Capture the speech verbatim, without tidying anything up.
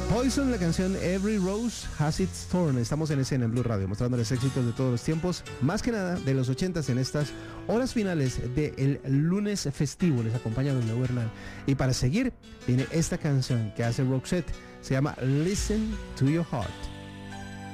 Poison, la canción Every Rose Has Its Thorn. Estamos en escena en Blue Radio, mostrándoles éxitos de todos los tiempos, más que nada de los ochentas en estas horas finales del lunes festivo. Les acompaña Don Leo Bernal. Y para seguir, viene esta canción que hace Roxette, se llama Listen to Your Heart.